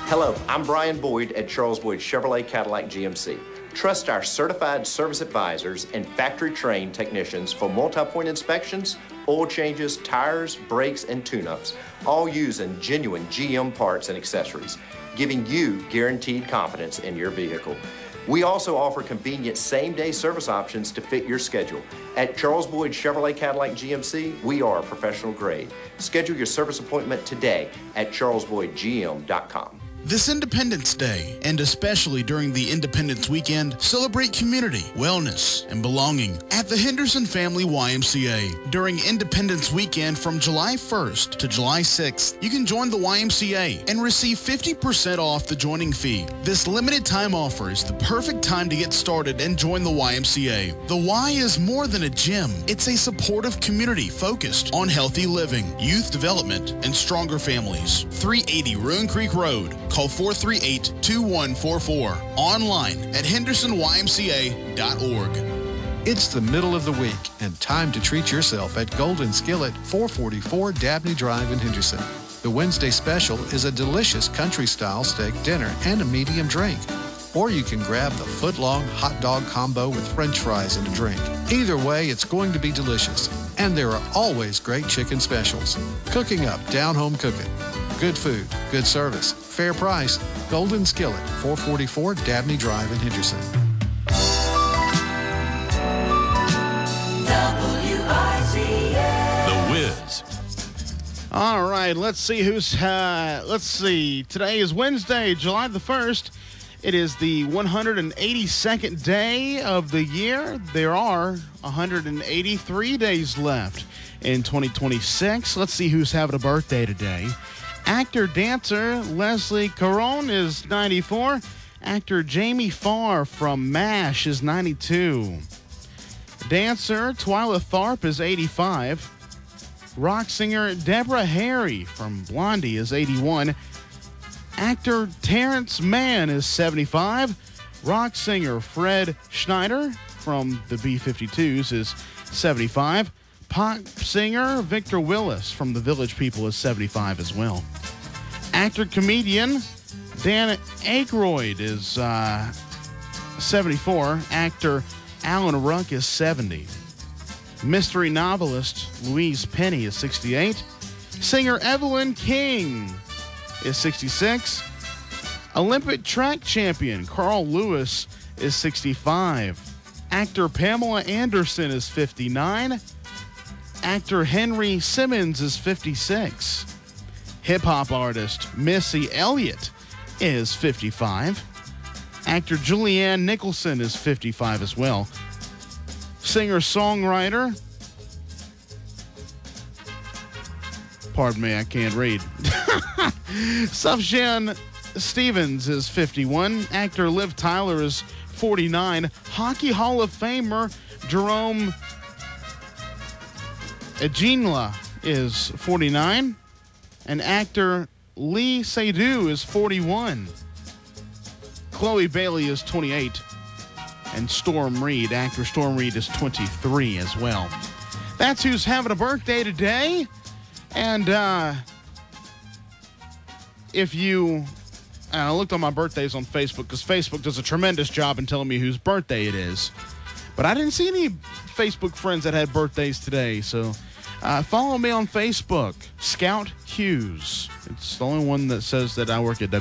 Hello, I'm Brian Boyd at Charles Boyd Chevrolet Cadillac GMC. Trust our certified service advisors and factory-trained technicians for multi-point inspections, oil changes, tires, brakes, and tune-ups, all using genuine GM parts and accessories, giving you guaranteed confidence in your vehicle. We also offer convenient same-day service options to fit your schedule. At Charles Boyd Chevrolet Cadillac GMC, we are professional grade. Schedule your service appointment today at charlesboydgm.com. This Independence Day, and especially during the Independence Weekend, celebrate community, wellness, and belonging at the Henderson Family YMCA. During Independence Weekend from July 1st to July 6th, you can join the YMCA and receive 50% off the joining fee. This limited time offer is the perfect time to get started and join the YMCA. The Y is more than a gym. It's a supportive community focused on healthy living, youth development, and stronger families. 380 Ruin Creek Road. Call 438-2144. Online at hendersonymca.org. It's the middle of the week and time to treat yourself at Golden Skillet, 444 Dabney Drive in Henderson. The Wednesday special is a delicious country-style steak dinner and a medium drink. Or you can grab the foot-long hot dog combo with French fries and a drink. Either way, it's going to be delicious. And there are always great chicken specials. Cooking up, down-home cooking. Good food, good service, fair price. Golden Skillet, 444 Dabney Drive in Henderson. The Wiz. All right, let's see Today is Wednesday, July the 1st. It is the 182nd day of the year. There are 183 days left in 2026. Let's see who's having a birthday today. Actor-dancer Leslie Caron is 94. Actor Jamie Farr from MASH is 92. Dancer Twyla Tharp is 85. Rock singer Deborah Harry from Blondie is 81. Actor Terrence Mann is 75. Rock singer Fred Schneider from the B-52s is 75. Pop singer Victor Willis from the Village People is 75 as well. Actor-comedian Dan Aykroyd is 74. Actor Alan Ruck is 70. Mystery novelist Louise Penny is 68. Singer Evelyn King is 66. Olympic track champion Carl Lewis is 65. Actor Pamela Anderson is 59. Actor Henry Simmons is 56. Hip-hop artist Missy Elliott is 55. Actor Julianne Nicholson is 55 as well. Singer-songwriter, pardon me, I can't read. Sufjan Stevens is 51. Actor Liv Tyler is 49. Hockey Hall of Famer Jerome Ejinla is 49. And actor Lee Seydoux is 41. Chloe Bailey is 28. And Storm Reed, actor Storm Reed, is 23 as well. That's who's having a birthday today. And I looked on my birthdays on Facebook because Facebook does a tremendous job in telling me whose birthday it is. But I didn't see any Facebook friends that had birthdays today. So follow me on Facebook, Scout Hughes. It's the only one that says that I work at